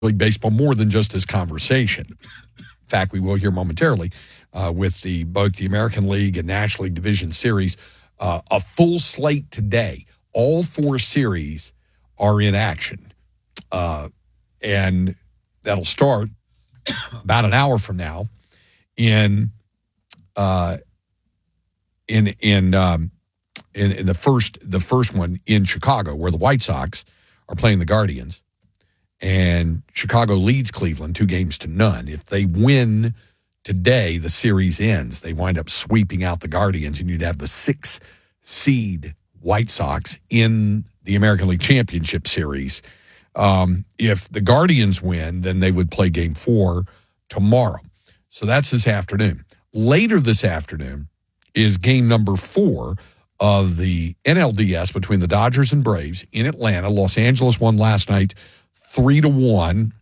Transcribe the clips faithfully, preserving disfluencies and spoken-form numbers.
League Baseball more than just this conversation. In fact, we will hear momentarily uh, with the both the American League and National League Division Series, uh, a full slate today. All four series are in action, uh, and that'll start about an hour from now in uh, in in, um, in in the first the first one in Chicago, where the White Sox are playing the Guardians. And Chicago leads Cleveland two games to none. If they win today, the series ends. They wind up sweeping out the Guardians, and you'd have the six seed White Sox in the American League Championship Series. Um, if the Guardians win, then they would play game four tomorrow. So that's this afternoon. Later this afternoon is game number four of the N L D S between the Dodgers and Braves in Atlanta. Los Angeles won last night Three to one.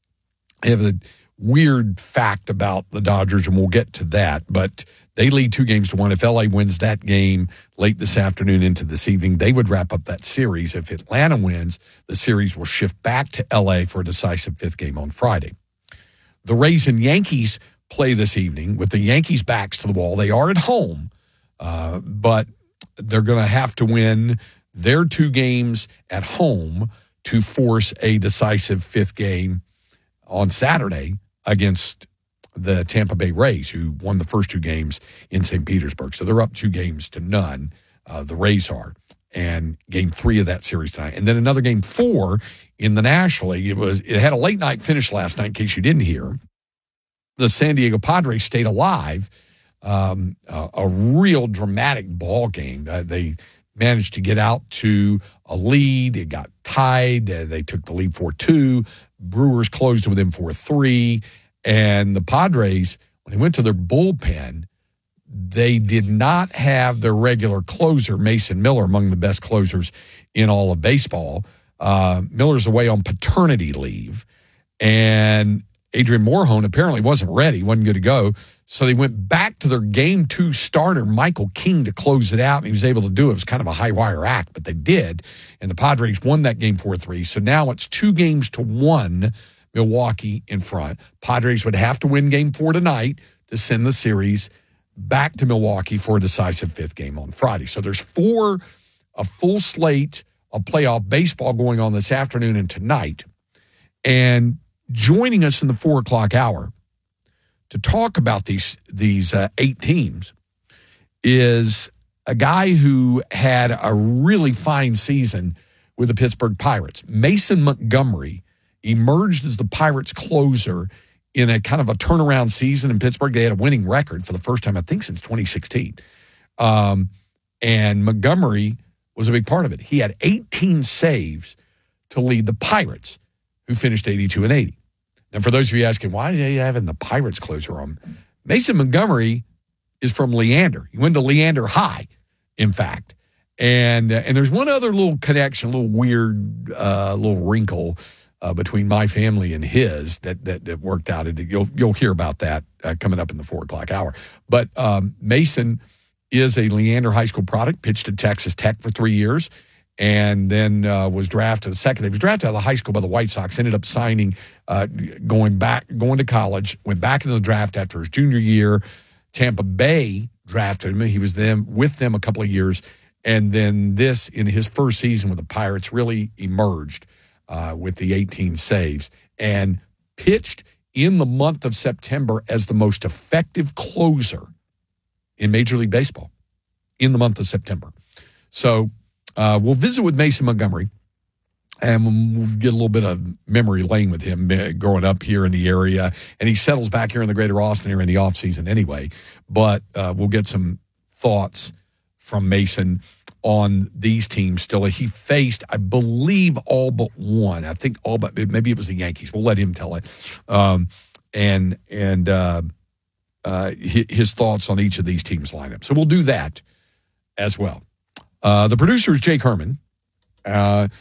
I have a weird fact about the Dodgers, and we'll get to that, but they lead two games to one. If L A wins that game late this afternoon into this evening, they would wrap up that series. If Atlanta wins, the series will shift back to L A for a decisive fifth game on Friday. The Rays and Yankees play this evening with the Yankees' backs to the wall. They are at home, uh, but they're going to have to win their two games at home to force a decisive fifth game on Saturday against the Tampa Bay Rays, who won the first two games in Saint Petersburg. So they're up two games to none, uh, the Rays are, and game three of that series tonight. And then another game four in the National League. It was it had a late-night finish last night, in case you didn't hear. The San Diego Padres stayed alive. Um, a, a real dramatic ball game. Uh, they managed to get out to a lead. It got tied. Uh, they took the lead four two. Brewers closed with them four three. And the Padres, when they went to their bullpen, they did not have their regular closer, Mason Miller, among the best closers in all of baseball. Uh, Miller's away on paternity leave. And Adrian Morejon apparently wasn't ready, wasn't good to go. So they went back to their game two starter, Michael King, to close it out, and he was able to do it. It was kind of a high-wire act, but they did. And the Padres won that game four three. So now it's two games to one, Milwaukee in front. Padres would have to win game four tonight to send the series back to Milwaukee for a decisive fifth game on Friday. So there's four, a full slate of playoff baseball going on this afternoon and tonight. And joining us in the four o'clock hour to talk about these these uh, eight teams is a guy who had a really fine season with the Pittsburgh Pirates. Mason Montgomery emerged as the Pirates closer in a kind of a turnaround season in Pittsburgh. They had a winning record for the first time, I think, since twenty sixteen. Um, and Montgomery was a big part of it. He had eighteen saves to lead the Pirates, who finished eighty-two and eighty. And for those of you asking, why are you having the Pirates closer on? Mason Montgomery is from Leander. He went to Leander High, in fact. And uh, and there's one other little connection, a little weird uh, little wrinkle uh, between my family and his that that, that worked out. You'll, you'll hear about that uh, coming up in the four o'clock hour. But um, Mason is a Leander High School product, pitched at Texas Tech for three years, and then uh, was drafted second. He was drafted out of the high school by the White Sox, ended up signing, uh, going back, going to college, went back into the draft after his junior year. Tampa Bay drafted him. He was them with them a couple of years, and then this, in his first season with the Pirates, really emerged uh, with the eighteen saves and pitched in the month of September as the most effective closer in Major League Baseball in the month of September. So, Uh, we'll visit with Mason Montgomery, and we'll get a little bit of memory lane with him growing up here in the area. And he settles back here in the greater Austin area in the offseason anyway. But uh, we'll get some thoughts from Mason on these teams still. He faced, I believe, all but one. I think all but, maybe it was the Yankees. We'll let him tell it. Um, and and uh, uh, his thoughts on each of these teams' lineup. So we'll do that as well. Uh, the producer is Jake Herman. Uh,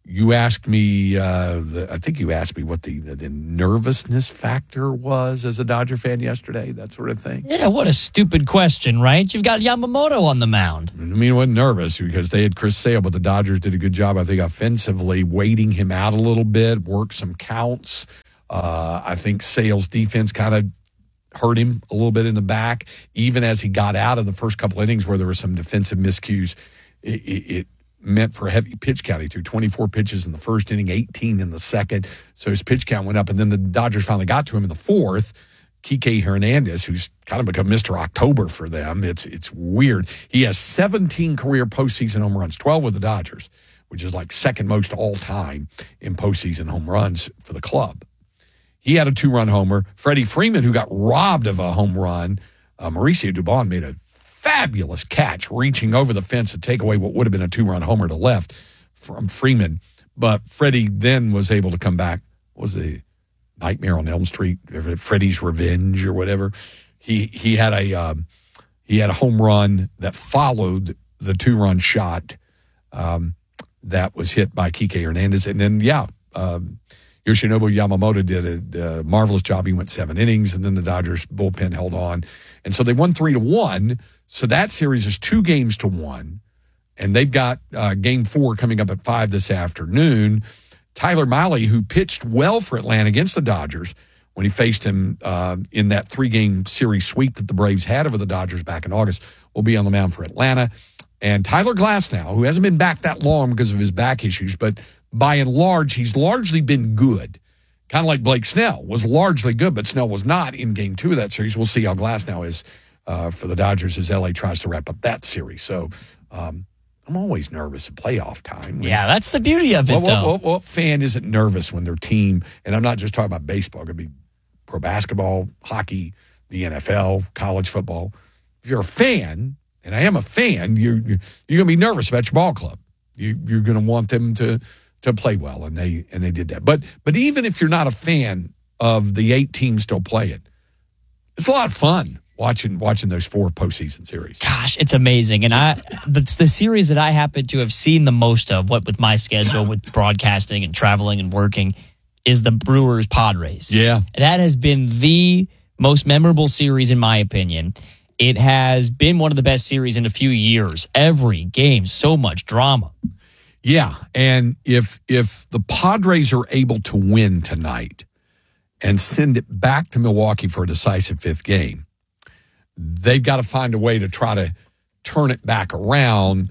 You asked me, uh, the, I think you asked me what the, the, the nervousness factor was as a Dodger fan yesterday, that sort of thing. Yeah, what a stupid question, right? You've got Yamamoto on the mound. I mean, I wasn't nervous because they had Chris Sale, but the Dodgers did a good job, I think, offensively, waiting him out a little bit, worked some counts. Uh, I think Sale's defense kind of hurt him a little bit in the back, even as he got out of the first couple innings where there were some defensive miscues. It, it, it meant for heavy pitch count. He threw twenty-four pitches in the first inning, eighteen in the second. So his pitch count went up. And then the Dodgers finally got to him in the fourth. Kike Hernandez, who's kind of become Mister October for them. It's it's weird. He has seventeen career postseason home runs, twelve with the Dodgers, which is like second most all time in postseason home runs for the club. He had a two-run homer. Freddie Freeman, who got robbed of a home run, uh, Mauricio Dubon made a fabulous catch reaching over the fence to take away what would have been a two-run homer to left from Freeman. But Freddie then was able to come back. What was the Nightmare on Elm Street, Freddie's Revenge or whatever? He he had a um, he had a home run that followed the two-run shot um, that was hit by Kike Hernandez. And then, yeah, um, Yoshinobu Yamamoto did a, a marvelous job. He went seven innings, and then the Dodgers bullpen held on. And so they won three to one. So that series is two games to one. And they've got uh, game four coming up at five this afternoon. Tyler Mahle, who pitched well for Atlanta against the Dodgers when he faced him uh, in that three-game series sweep that the Braves had over the Dodgers back in August, will be on the mound for Atlanta. And Tyler Glasnow, who hasn't been back that long because of his back issues, but by and large, he's largely been good. Kind of like Blake Snell was largely good, but Snell was not in game two of that series. We'll see how Glasnow is uh, for the Dodgers as L A tries to wrap up that series. So um, I'm always nervous at playoff time. Yeah, that's the beauty of it, what, though. What, what, what fan isn't nervous when their team, and I'm not just talking about baseball, it could be pro basketball, hockey, the N F L, college football. If you're a fan, and I am a fan, you're, you're going to be nervous about your ball club. You, you're going to want them to to play well, and they and they did that. But but even if you're not a fan of the eight teams still playing, it's a lot of fun watching watching those four postseason series. Gosh, it's amazing. And I that's the series that I happen to have seen the most of, what with my schedule with broadcasting and traveling and working, is the Brewers Padres. Yeah. That has been the most memorable series in my opinion. It has been one of the best series in a few years. Every game, so much drama. Yeah, and if if the Padres are able to win tonight and send it back to Milwaukee for a decisive fifth game, they've got to find a way to try to turn it back around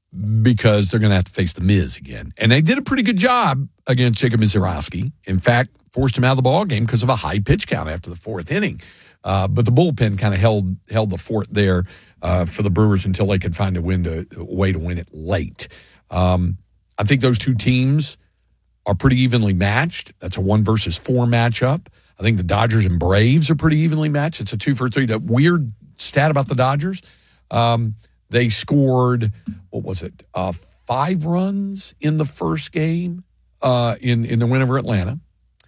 because they're going to have to face the Miz again. And they did a pretty good job against Jacob Misiorowski. In fact, forced him out of the ball game because of a high pitch count after the fourth inning. Uh, but the bullpen kind of held held the fort there uh, for the Brewers until they could find a, win to, a way to win it late. Um, I think those two teams are pretty evenly matched. That's a one versus four matchup. I think the Dodgers and Braves are pretty evenly matched. It's a two for three. That weird stat about the Dodgers, um, they scored, what was it, uh, five runs in the first game uh, in, in the win over Atlanta.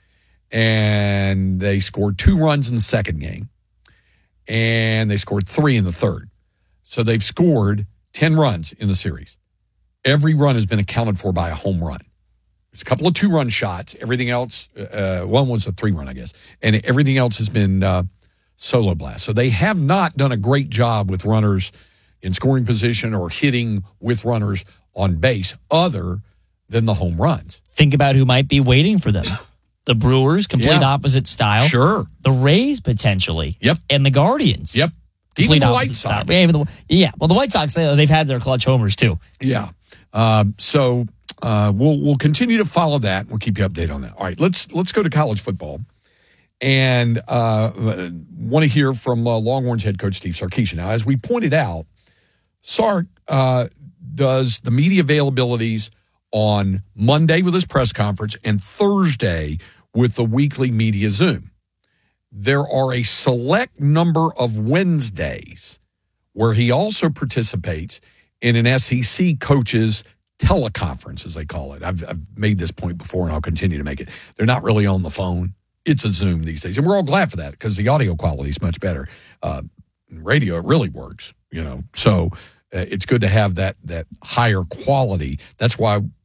And they scored two runs in the second game. And they scored three in the third. So they've scored ten runs in the series. Every run has been accounted for by a home run. There's a couple of two-run shots. Everything else, uh, one was a three-run, I guess. And everything else has been uh, solo blast. So they have not done a great job with runners in scoring position or hitting with runners on base other than the home runs. Think about who might be waiting for them. The Brewers, complete yeah. opposite style. Sure. The Rays, potentially. Yep. And the Guardians. Yep. Complete even the White Sox. Yeah, even the, yeah, well, the White Sox, they, they've had their clutch homers, too. Yeah. Uh, so uh, we'll we'll continue to follow that. We'll keep you updated on that. All right, let's let's go to college football, and uh, want to hear from uh, Longhorns head coach Steve Sarkisian. Now, as we pointed out, Sark uh, does the media availabilities on Monday with his press conference and Thursday with the weekly media Zoom. There are a select number of Wednesdays where he also participates in an S E C coaches teleconference, as they call it. I've, I've made this point before, and I'll continue to make it. They're not really on the phone. It's a Zoom these days, and we're all glad for that because the audio quality is much better. Uh, radio, it really works, you know. So uh, it's good to have that that higher quality. That's why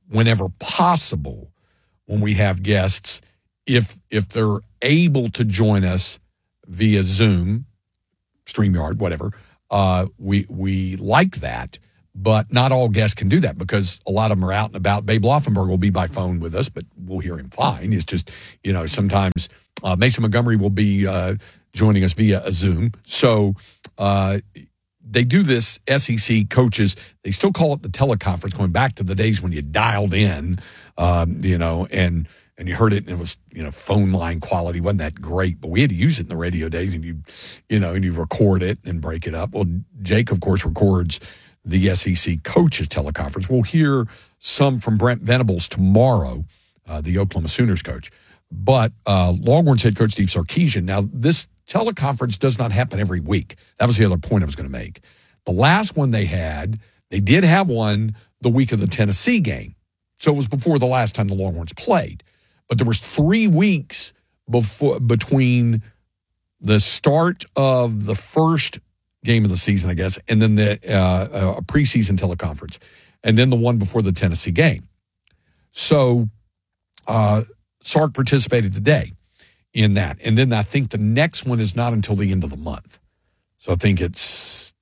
whenever possible, when we have guests, if if they're able to join us via Zoom, StreamYard, whatever, uh, we we like that. But not all guests can do that because a lot of them are out and about. Babe Laufenberg will be by phone with us, but we'll hear him fine. It's just, you know, sometimes uh, Mason Montgomery will be uh, joining us via a Zoom. So uh, they do this, S E C coaches, they still call it the teleconference, going back to the days when you dialed in, um, you know, and and you heard it and it was, you know, phone line quality wasn't that great, but we had to use it in the radio days and you, you know, and you record it and break it up. Well, Jake, of course, records the S E C coaches teleconference. We'll hear some from Brent Venables tomorrow, uh, the Oklahoma Sooners coach. But uh, Longhorns head coach Steve Sarkisian. Now, this teleconference does not happen every week. That was the other point I was going to make. The last one they had, they did have one the week of the Tennessee game. So it was before the last time the Longhorns played. But there was three weeks before between the start of the first game of the season, I guess, and then the uh, uh, preseason teleconference, and then the one before the Tennessee game. So uh, Sark participated today in that. And then I think the next one is not until the end of the month. So I think it's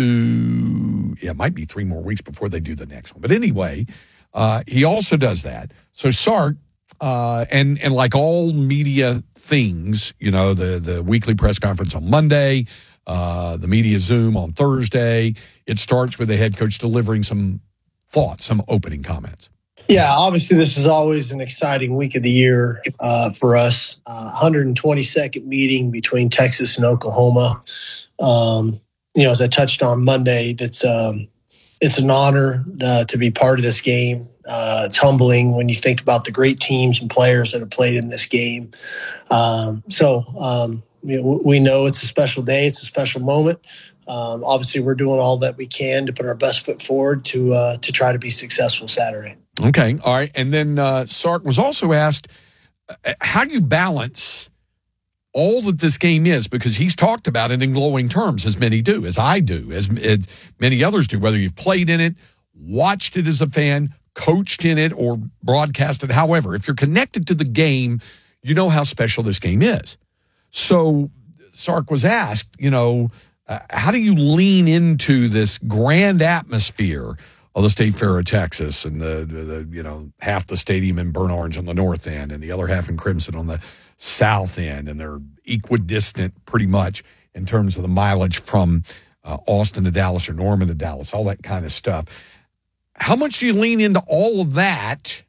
two, yeah, it might be three more weeks before they do the next one. But anyway, uh, he also does that. So Sark, uh, and, and like all media things, you know, the, the weekly press conference on Monday, Uh, the media Zoom on Thursday. It starts with the head coach delivering some thoughts, some opening comments. Yeah, obviously this is always an exciting week of the year uh, for us. Uh, one hundred twenty-second meeting between Texas and Oklahoma. Um, you know, as I touched on Monday, that's um, it's an honor uh, to be part of this game. Uh, it's humbling when you think about the great teams and players that have played in this game. Um, so, um, we know it's a special day. It's a special moment. Um, obviously, we're doing all that we can to put our best foot forward to uh, to try to be successful Saturday. Okay. All right. And then uh, Sark was also asked, uh, how do you balance all that this game is? Because he's talked about it in glowing terms, as many do, as I do, as, as many others do, whether you've played in it, watched it as a fan, coached in it, or broadcasted. However, if you're connected to the game, you know how special this game is. So Sark was asked, you know, uh, how do you lean into this grand atmosphere of the State Fair of Texas and the, the, the, you know, half the stadium in burnt orange on the north end and the other half in crimson on the south end, and they're equidistant pretty much in terms of the mileage from uh, Austin to Dallas or Norman to Dallas, all that kind of stuff. How much do you lean into all of that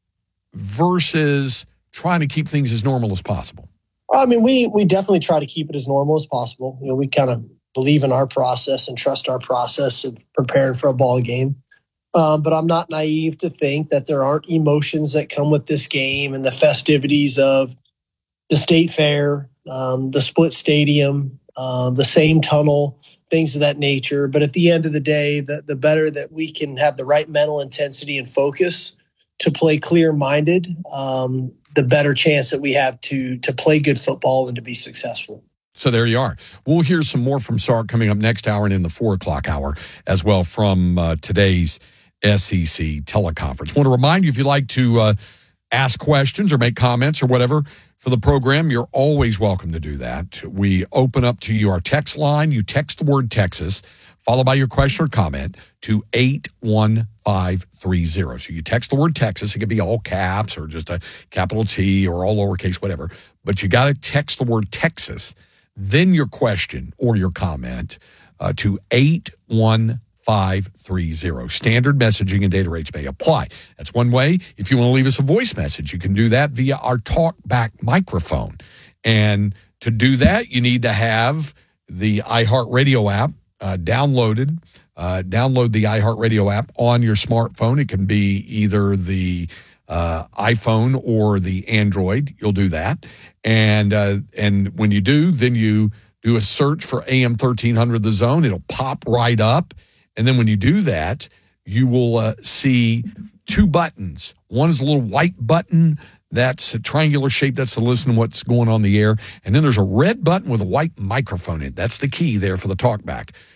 versus trying to keep things as normal as possible? I mean, we we definitely try to keep it as normal as possible. You know, we kind of believe in our process and trust our process of preparing for a ball game. Um, but I'm not naive to think that there aren't emotions that come with this game and the festivities of the State Fair, um, the split stadium, uh, the same tunnel, things of that nature. But at the end of the day, the, the better that we can have the right mental intensity and focus to play clear-minded, um, the better chance that we have to to play good football and to be successful. So there you are. We'll hear some more from Sark coming up next hour and in the four o'clock hour as well from uh, today's S E C teleconference. I want to remind you, if you'd like to uh, ask questions or make comments or whatever for the program, you're always welcome to do that. We open up to you our text line. You text the word Texas, followed by your question or comment to eight one five three zero. So you text the word Texas. It could be all caps or just a capital T or all lowercase, whatever. But you got to text the word Texas, then your question or your comment uh, to eight one five three zero. Standard messaging and data rates may apply. That's one way. If you want to leave us a voice message, you can do that via our TalkBack microphone. And to do that, you need to have the iHeartRadio app uh, downloaded. Uh, download the iHeartRadio app on your smartphone. It can be either the uh, iPhone or the Android. You'll do that. And uh, and when you do, then you do a search for A M thirteen hundred The Zone. It'll pop right up. And then when you do that, you will uh, see two buttons. One is a little white button that's a triangular shape. That's to listen to what's going on in the air. And then there's a red button with a white microphone in it. That's the key there for the TalkBack.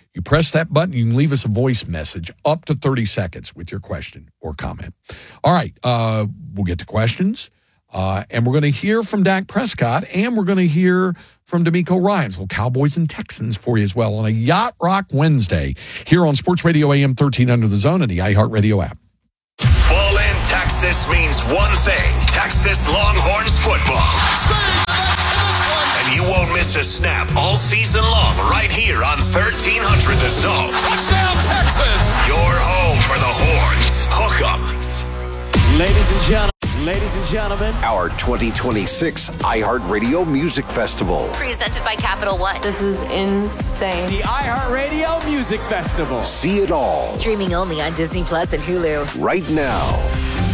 You press that button, you can leave us a voice message up to thirty seconds with your question or comment. All right, uh, we'll get to questions, uh, and we're going to hear from Dak Prescott, and we're going to hear from DeMeco Ryans, well, Cowboys and Texans for you as well on a Yacht Rock Wednesday here on Sports Radio A M thirteen Under the Zone and the iHeartRadio app. Fall in Texas means one thing, Texas Longhorns football. And you won't miss a snap all season long right here on thirteen hundred The Zone. Touchdown, Texas! Your home for the Horns. Hook 'em. Ladies and gentlemen, ladies and gentlemen, our twenty twenty-six iHeartRadio Music Festival. Presented by Capital One. This is insane. The iHeartRadio Music Festival. See it all. Streaming only on Disney Plus and Hulu. Right now.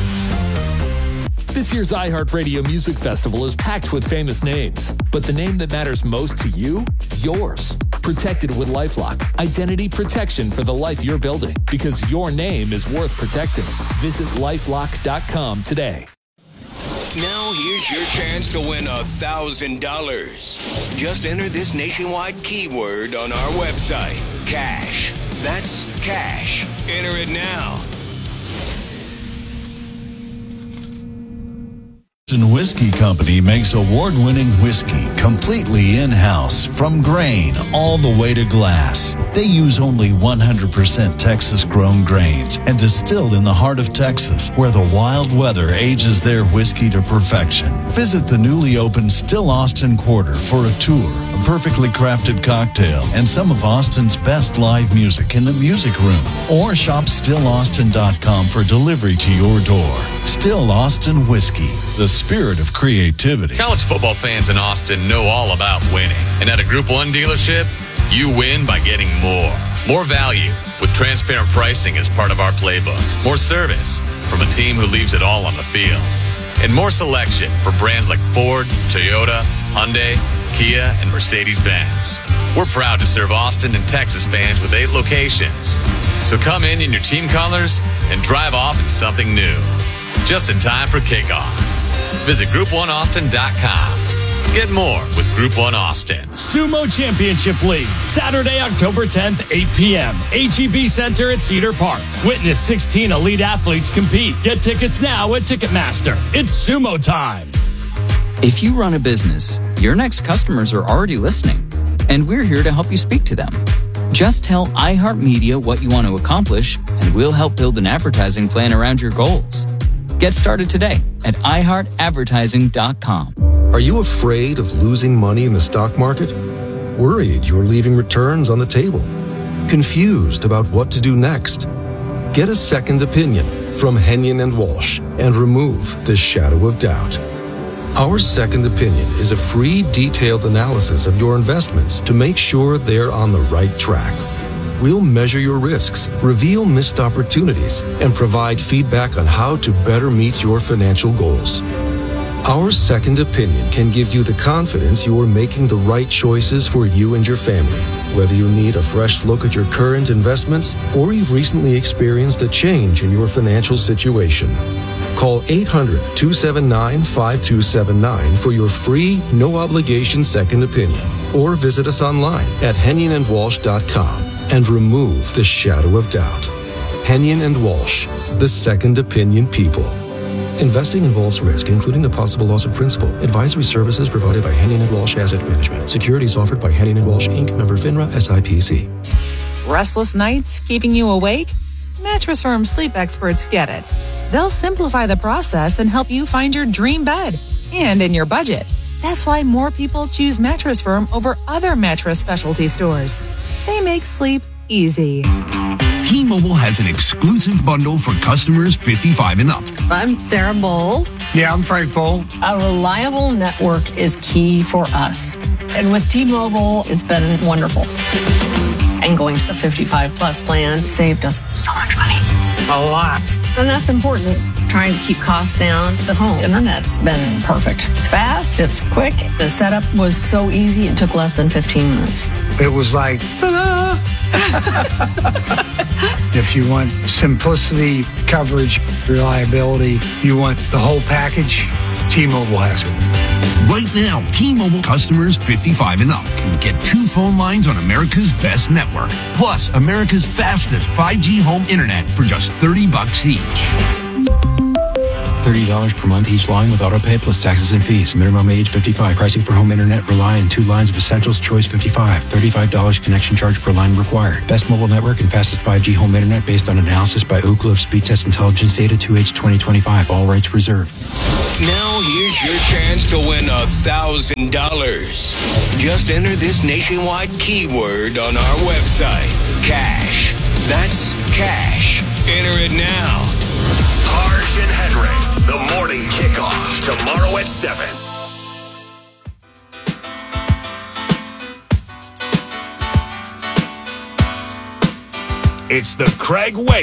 This year's iHeartRadio Music Festival is packed with famous names, but the name that matters most to you, yours. Protected with LifeLock, identity protection for the life you're building, because your name is worth protecting. Visit lifelock dot com today. Now here's your chance to win a thousand dollars. Just enter this nationwide keyword on our website, cash. That's cash. Enter it now. Whiskey Company makes award-winning whiskey completely in-house, from grain all the way to glass. They use only one hundred percent Texas-grown grains and distilled in the heart of Texas, where the wild weather ages their whiskey to perfection. Visit the newly opened Still Austin Quarter for a tour, a perfectly crafted cocktail, and some of Austin's best live music in the music room. Or shop still austin dot com for delivery to your door. Still Austin Whiskey, the spirit of creativity. College football fans in Austin know all about winning. And at a Group one dealership, you win by getting more. More value with transparent pricing as part of our playbook. More service from a team who leaves it all on the field. And more selection for brands like Ford, Toyota, Hyundai, Kia, and Mercedes-Benz. We're proud to serve Austin and Texas fans with eight locations. So come in in your team colors and drive off in something new. Just in time for kickoff. Visit group one austin dot com. Get more with Group one Austin. Sumo Championship League, Saturday, October tenth, eight p.m. H E B Center at Cedar Park. Witness sixteen elite athletes compete. Get tickets now at Ticketmaster. It's sumo time. If you run a business, your next customers are already listening, and we're here to help you speak to them. Just tell iHeartMedia what you want to accomplish, and we'll help build an advertising plan around your goals. Get started today at i heart advertising dot com. Are you afraid of losing money in the stock market? Worried you're leaving returns on the table? Confused about what to do next? Get a second opinion from Hennion and Walsh and remove the shadow of doubt. Our second opinion is a free, detailed analysis of your investments to make sure they're on the right track. We'll measure your risks, reveal missed opportunities, and provide feedback on how to better meet your financial goals. Our second opinion can give you the confidence you are making the right choices for you and your family, whether you need a fresh look at your current investments or you've recently experienced a change in your financial situation. Call eight hundred, two seven nine, five two seven nine for your free, no-obligation second opinion, or visit us online at hennion and walsh dot com. And remove the shadow of doubt. Hennion and Walsh, the second opinion people. Investing involves risk, including the possible loss of principal. Advisory services provided by Hennion and Walsh Asset Management. Securities offered by Hennion and Walsh, Incorporated. Member FINRA S I P C. Restless nights keeping you awake? Mattress Firm sleep experts get it. They'll simplify the process and help you find your dream bed and in your budget. That's why more people choose Mattress Firm over other mattress specialty stores. They make sleep easy. T-Mobile has an exclusive bundle for customers fifty-five and up. I'm Sarah Bowl. Yeah, I'm Frank Bowl. A reliable network is key for us. And with T-Mobile, it's been wonderful. And going to the fifty-five plus plan saved us so much money. A lot. And that's important. Trying to keep costs down. The home internet's been perfect. It's fast, it's quick. The setup was so easy, it took less than fifteen minutes. It was like, ta-da! If you want simplicity, coverage, reliability, you want the whole package, T-Mobile has it. Right now, T-Mobile customers fifty-five and up can get two phone lines on America's best network, plus America's fastest five G home internet for just thirty bucks each. thirty dollars per month each line with autopay plus taxes and fees. Minimum age fifty-five. Pricing for home internet rely on two lines of Essentials Choice fifty-five. thirty-five dollars connection charge per line required. Best mobile network and fastest five G home internet based on analysis by Ookla of Speed Test Intelligence Data two H twenty twenty-five. All rights reserved. Now here's your chance to win a thousand dollars. Just enter this nationwide keyword on our website. Cash. That's cash. Enter it now. Harge and Henry, the morning kickoff, tomorrow at seven. It's the Craig Way